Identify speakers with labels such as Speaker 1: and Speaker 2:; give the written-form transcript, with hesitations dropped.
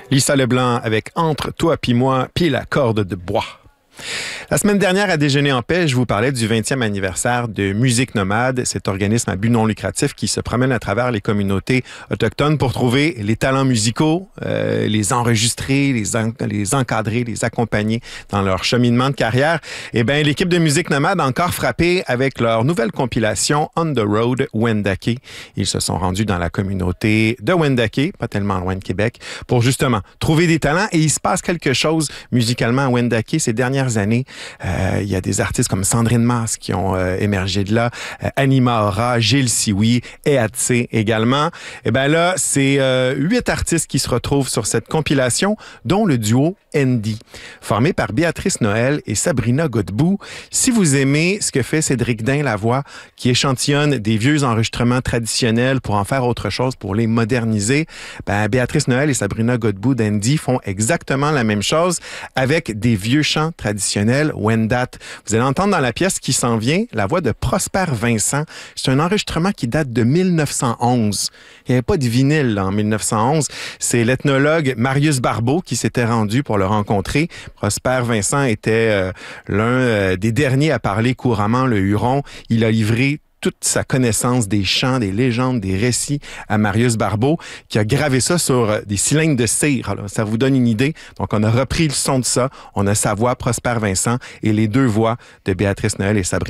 Speaker 1: Lisa Leblanc avec Entre toi puis moi puis la corde de bois. La semaine dernière, à Déjeuner en paix, je vous parlais du 20e anniversaire de Musique Nomade, cet organisme à but non lucratif qui se promène à travers les communautés autochtones pour trouver les talents musicaux, les enregistrer, les encadrer, les accompagner dans leur cheminement de carrière. Eh bien, l'équipe de Musique Nomade a encore frappé avec leur nouvelle compilation On the Road Wendake. Ils se sont rendus dans la communauté de Wendake, pas tellement loin de Québec, pour justement trouver des talents. Et il se passe quelque chose musicalement à Wendake ces dernières années. Il y a des artistes comme Sandrine Mas qui ont émergé de là, Anima Aura, Gilles Sioui, Eatse également. Et bien là, c'est 8 artistes qui se retrouvent sur cette compilation, dont le duo Andy, formé par Béatrice Noël et Sabrina Godbout. Si vous aimez ce que fait Cédric Dain-Lavoie, qui échantillonne des vieux enregistrements traditionnels pour en faire autre chose, pour les moderniser, ben Béatrice Noël et Sabrina Godbout d'Andy font exactement la même chose avec des vieux chants traditionnels Wendat. Vous allez entendre dans la pièce qui s'en vient la voix de Prosper Vincent. C'est un enregistrement qui date de 1911. Il n'y avait pas de vinyle là, en 1911. C'est l'ethnologue Marius Barbeau qui s'était rendu pour le rencontrer. Prosper Vincent était l'un des derniers à parler couramment le Huron. Il a livré toute sa connaissance des chants, des légendes, des récits à Marius Barbeau, qui a gravé ça sur des cylindres de cire. Alors, ça vous donne une idée. Donc, on a repris le son de ça. On a sa voix, Prosper Vincent, et les deux voix de Béatrice Noël et Sabrina.